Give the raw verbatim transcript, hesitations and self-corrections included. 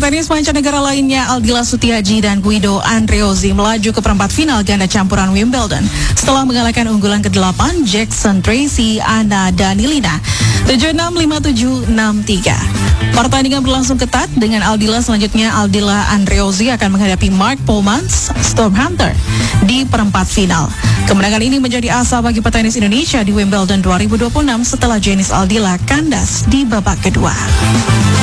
Petenis mancanegara lainnya Aldila Sutiaji dan Guido Andreozzi melaju ke perempat final ganda campuran Wimbledon setelah mengalahkan unggulan kedelapan Jackson Tracy Anna Danilina tujuh enam lima tujuh enam tiga. Pertandingan berlangsung ketat dengan Aldila selanjutnya Aldila Andreozzi akan menghadapi Mark Polmans Storm Hunter di perempat final. Kemenangan ini menjadi asa bagi petenis Indonesia di Wimbledon dua ribu dua puluh enam setelah Jenis Aldila kandas di babak kedua.